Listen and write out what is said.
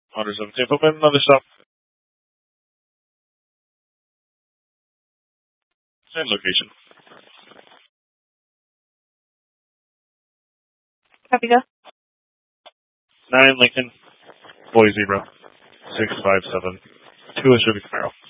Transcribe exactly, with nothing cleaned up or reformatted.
Honor seventeen, put me in another stop. Same location. Copy, go. Nine Lincoln, Boy Zebra, six five seven, two Pacific Camaro.